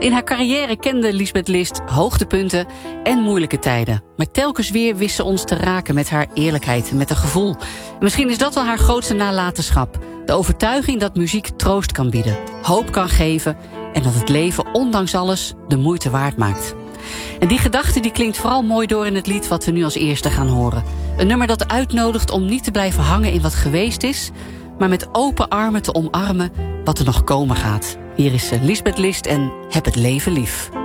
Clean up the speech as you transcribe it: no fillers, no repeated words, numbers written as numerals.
In haar carrière kende Liesbeth List hoogtepunten en moeilijke tijden. Maar telkens weer wist ze ons te raken met haar eerlijkheid en met haar gevoel. En misschien is dat wel haar grootste nalatenschap. De overtuiging dat muziek troost kan bieden, hoop kan geven en dat het leven ondanks alles de moeite waard maakt. En die gedachte die klinkt vooral mooi door in het lied wat we nu als eerste gaan horen. Een nummer dat uitnodigt om niet te blijven hangen in wat geweest is, maar met open armen te omarmen wat er nog komen gaat. Hier is Liesbeth List en Heb het leven lief.